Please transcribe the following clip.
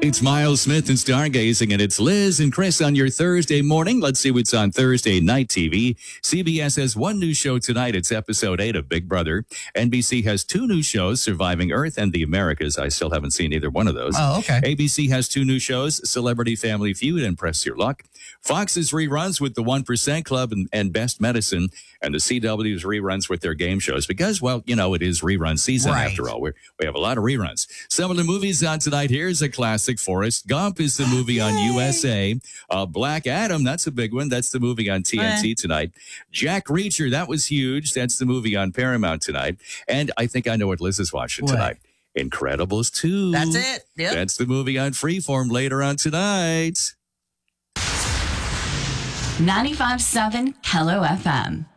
It's Miles Smith and Stargazing, and it's Liz and Chris on your Thursday morning. Let's see what's on Thursday night TV. CBS has one new show tonight. It's episode 8 of Big Brother. NBC has 2 new shows, Surviving Earth and The Americas. I still haven't seen either one of those. Oh, okay. ABC has 2 new shows, Celebrity Family Feud and Press Your Luck. Fox's reruns with The 1% Club and Best Medicine, and the CW's reruns with their game shows because, well, you know, it is rerun season after all. We have a lot of reruns. Some of the movies on tonight. Here's a classic. Forrest Gump is the movie on USA. Black Adam, that's a big one. That's the movie on TNT tonight. Jack Reacher, that was huge. That's the movie on Paramount tonight. And I think I know what Liz is watching tonight. Incredibles 2. That's it. Yep. That's the movie on Freeform later on tonight. 95.7 Hello FM.